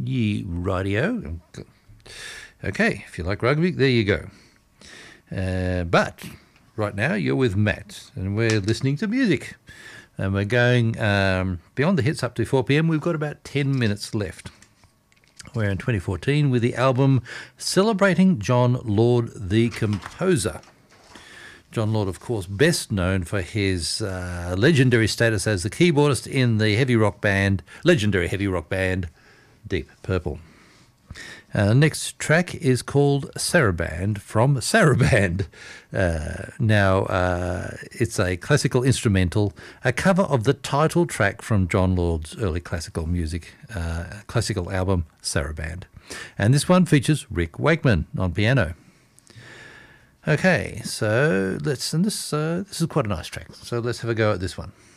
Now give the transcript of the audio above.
Ye radio. Okay, if you like rugby, there you go. But right now you're with Matt, and we're listening to music. And we're going beyond the hits up to 4 p.m. We've got about 10 minutes left. We're in 2014 with the album celebrating Jon Lord, the composer. Jon Lord, of course, best known for his legendary status as the keyboardist in the legendary heavy rock band, Deep Purple. Next track is called Saraband from Saraband. It's a classical instrumental, a cover of the title track from Jon Lord's early classical album, Saraband. And this one features Rick Wakeman on piano. Okay, so this is quite a nice track. So let's have a go at this one.